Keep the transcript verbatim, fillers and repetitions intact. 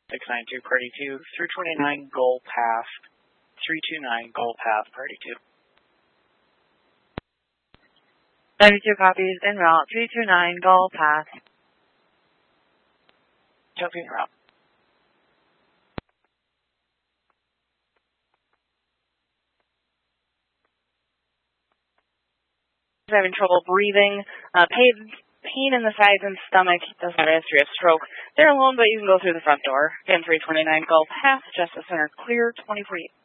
six nine two, party two, three twenty-nine, goal pass, three two nine, goal pass, party two. ninety-two copies, en route, three two nine, goal pass. Copy, en route. Having trouble breathing, uh, pain, pain in the sides and stomach, doesn't have a history of stroke. They're alone, but you can go through the front door. Again, three twenty-nine, goal pass, Justice Center clear, twenty forty-eight.